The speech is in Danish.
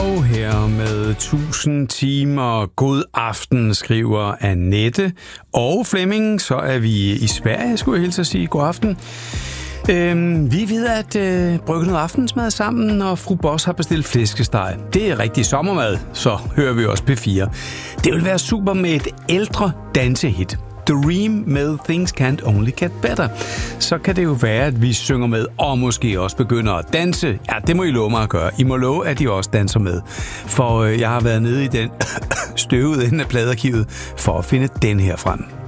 Bjerg her med 1000 timer. God aften, skriver Annette. Og Flemming, så er vi i Sverige, skulle jeg hilse at sige. God aften. Vi ved at brygge noget aftensmad sammen, og fru Boss har bestilt flæskesteg. Det er rigtig sommermad, så hører vi også P4. Det vil være super med et ældre dansehit. Dream med Things Can't Only Get Better. Så kan det jo være, at vi synger med, og måske også begynder at danse. Ja, det må I love mig at gøre. I må love, at I også danser med. For jeg har været nede i den støvede ende af pladearkivet for at finde den her frem.